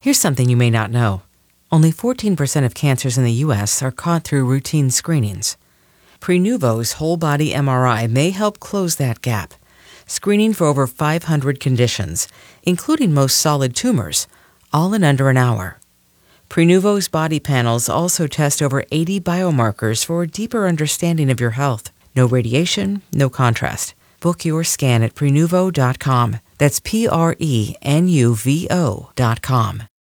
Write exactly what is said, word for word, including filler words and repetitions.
Here's something you may not know. Only fourteen percent of cancers in the U S are caught through routine screenings. Prenuvo's whole-body M R I may help close that gap, screening for over five hundred conditions, including most solid tumors, all in under an hour. Prenuvo's body panels also test over eighty biomarkers for a deeper understanding of your health. No radiation, no contrast. Book your scan at Prenuvo dot com. That's P R E N U V O dot com.